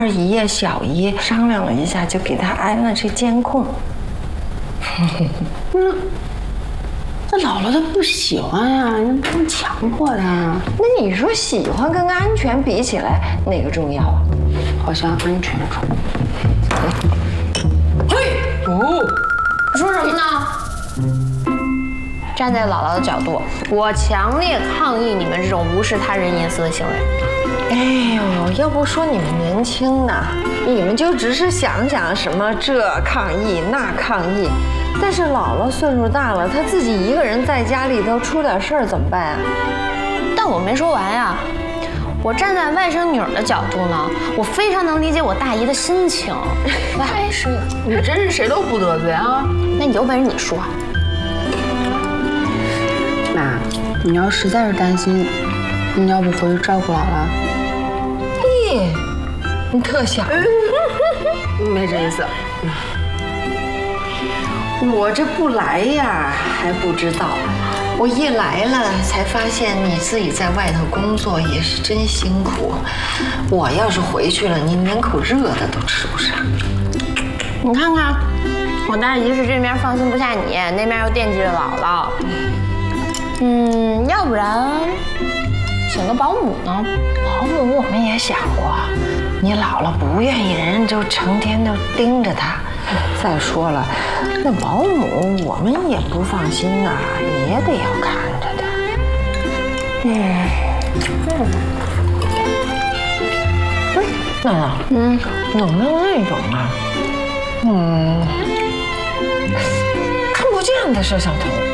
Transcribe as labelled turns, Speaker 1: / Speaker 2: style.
Speaker 1: 二姨、小姨商量了一下，就给他安了这监控。
Speaker 2: 那姥姥她不喜欢呀，你不能强迫她啊。
Speaker 1: 那你说喜欢跟安全比起来，哪个重要啊？
Speaker 2: 好像安全重。
Speaker 1: 嘿，哦，
Speaker 3: 说什么呢？站在姥姥的角度，我强烈抗议你们这种无视他人隐私的行为。
Speaker 1: 哎呦，要不说你们年轻呢，你们就只是想想什么这抗议那抗议。但是姥姥岁数大了，她自己一个人在家里头出点事儿怎么办啊？
Speaker 3: 但我没说完呀，我站在外甥女儿的角度呢，我非常能理解我大姨的心情。
Speaker 2: 哎，是你真是谁都不得罪啊。
Speaker 3: 那你有本事你说。
Speaker 2: 妈，你要实在是担心，你要不回去照顾姥姥？
Speaker 1: 咦，你特想？
Speaker 2: 没这意思。
Speaker 1: 我这不来呀，还不知道。我一来了，才发现你自己在外头工作也是真辛苦。我要是回去了，你连口热的都吃不上。
Speaker 3: 你看看，我大姨是这边放心不下你，那边又惦记着姥姥。要不然请个保姆呢？
Speaker 1: 保姆我们也想过，你姥姥不愿意，人就成天都盯着她。再说了，那保姆我们也不放心呐，也得要看着她。娜娜，有没有那种啊，看不见的摄像头？